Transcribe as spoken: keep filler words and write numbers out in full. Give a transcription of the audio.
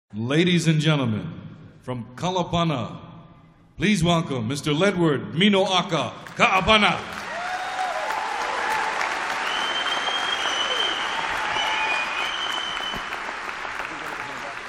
Ladies and gentlemen, from Kalapana, please welcome Mister Ledward Minoaka Kaapana.